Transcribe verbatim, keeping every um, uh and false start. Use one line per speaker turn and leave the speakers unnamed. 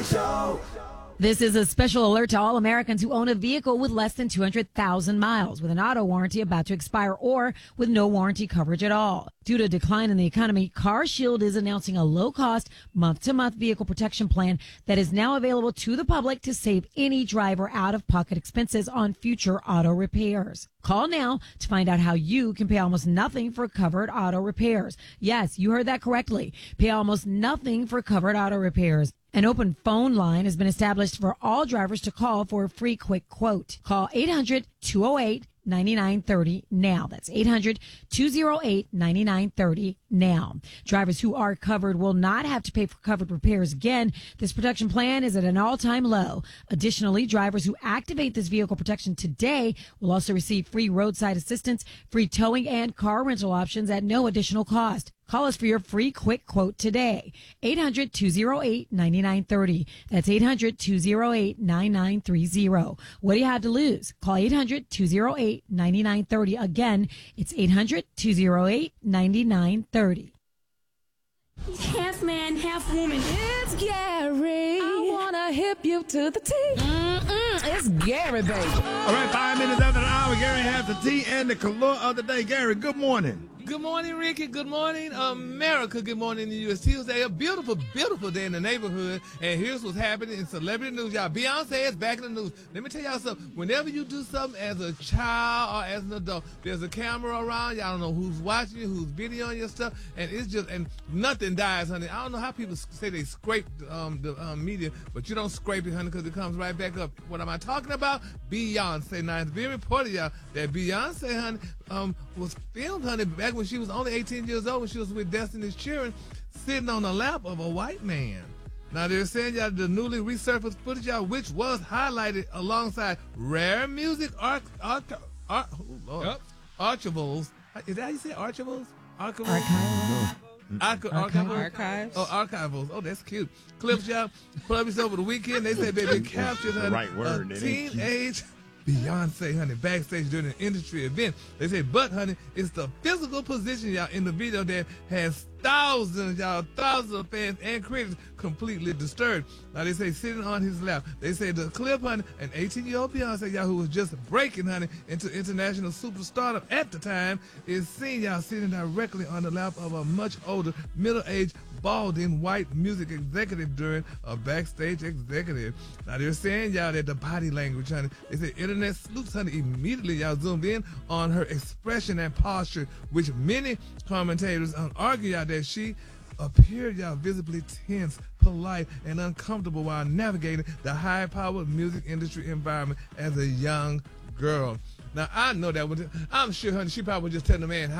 Show.
This is a special alert to all Americans who own a vehicle with less than two hundred thousand miles, with an auto warranty about to expire, or with no warranty coverage at all. Due to a decline in the economy, CarShield is announcing a low-cost, month-to-month vehicle protection plan that is now available to the public to save any driver out-of-pocket expenses on future auto repairs. Call now to find out how you can pay almost nothing for covered auto repairs. Yes, you heard that correctly. Pay almost nothing for covered auto repairs. An open phone line has been established for all drivers to call for a free quick quote. Call eight hundred, two oh eight, nine nine three oh now. That's eight hundred, two oh eight, nine nine three oh now. Drivers who are covered will not have to pay for covered repairs again. This protection plan is at an all-time low. Additionally, drivers who activate this vehicle protection today will also receive free roadside assistance, free towing, and car rental options at no additional cost. Call us for your free quick quote today. eight hundred, two oh eight, nine nine three oh. That's eight hundred, two oh eight, nine nine three oh. What do you have to lose? Call eight hundred, two oh eight, nine nine three oh. Again, it's eight hundred, two oh eight, nine nine three oh.
Half man, half woman.
It's Gary. I wanna hip you to the T. Mm-mm, it's Gary, baby.
All right, five minutes after the hour, Gary has the tea and the color of the day. Gary, good morning.
Good morning, Ricky. Good morning, America. Good morning, the U S Tuesday. A beautiful, beautiful day in the neighborhood. And here's what's happening in celebrity news, y'all. Beyonce is back in the news. Let me tell y'all something. Whenever you do something as a child or as an adult, there's a camera around. Y'all don't know who's watching you, who's videoing your stuff, and it's just and nothing dies, honey. I don't know how people say they scrape um, the um, media, but you don't scrape it, honey, because it comes right back up. What am I talking about? Beyonce. Now it's being reported, y'all, that Beyonce, honey, um, was filmed, honey, back when she was only eighteen years old, when she was with Destiny's Children, sitting on the lap of a white man. Now they're saying, y'all, the newly resurfaced footage, y'all, which was highlighted alongside rare music arch, arch, arch, oh Lord, Yep. archivals. Is that how you say archivals? Archivals?
Archival.
Archi-
Archival.
archivals?
Archives.
Oh, archivals. Oh, that's cute. Clips, y'all, published over the weekend. They say, baby, captured, honey,
right word,
a
it ain't
teenage Beyonce, honey, backstage during an industry event. They say, but, honey, it's the physical position, y'all, in the video that has thousands, y'all, thousands of fans and critics completely disturbed. Now, they say sitting on his lap. They say the clip, honey, an eighteen-year-old Beyonce, y'all, who was just breaking, honey, into international superstardom at the time, is seen, y'all, sitting directly on the lap of a much older, middle-aged, balding white music executive during a backstage executive. Now they're saying, y'all, that the body language, honey, they say internet sleuths, honey, immediately, y'all, zoomed in on her expression and posture, which many commentators um, argue, y'all, that she appeared, y'all, visibly tense, polite, and uncomfortable while navigating the high-powered music industry environment as a young girl. Now I know that was, I'm sure, honey, she probably was just telling the man,